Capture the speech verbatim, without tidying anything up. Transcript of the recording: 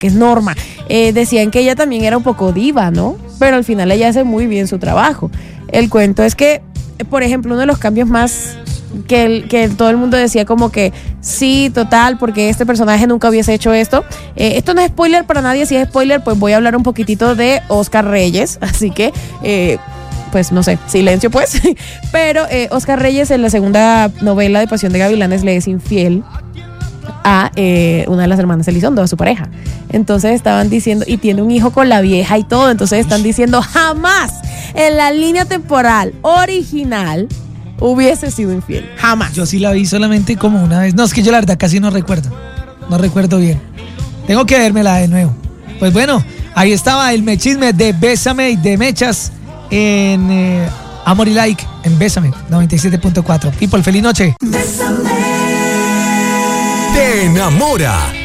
que es Norma, eh, decían que ella también era un poco diva, ¿no? Pero al final ella hace muy bien su trabajo. El cuento es que, por ejemplo, uno de los cambios más que, el, que todo el mundo decía como que sí, total, porque este personaje nunca hubiese hecho esto. Eh, esto no es spoiler para nadie, si es spoiler, pues voy a hablar un poquitito de Oscar Reyes, así que... Eh, pues no sé, silencio pues. Pero eh, Oscar Reyes en la segunda novela de Pasión de Gavilanes le es infiel a eh, una de las hermanas Elizondo, a su pareja. Entonces estaban diciendo, y tiene un hijo con la vieja y todo, entonces están diciendo jamás en la línea temporal original hubiese sido infiel, jamás. Yo sí la vi solamente como una vez. No, es que yo la verdad casi no recuerdo. No recuerdo bien. Tengo que vérmela de nuevo. Pues bueno, ahí estaba el mechisme de Bésame y de Mechas en eh, Amor y Like en Bésame noventa y siete punto cuatro. People, feliz noche. Bésame. Te enamora.